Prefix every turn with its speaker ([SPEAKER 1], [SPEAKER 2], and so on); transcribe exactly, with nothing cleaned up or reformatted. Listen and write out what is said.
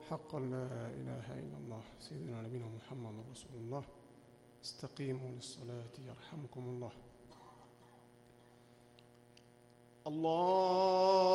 [SPEAKER 1] حق لا إله إلا الله سيدنا نبينا محمد رسول الله. استقيموا للصلاة يرحمكم الله. الله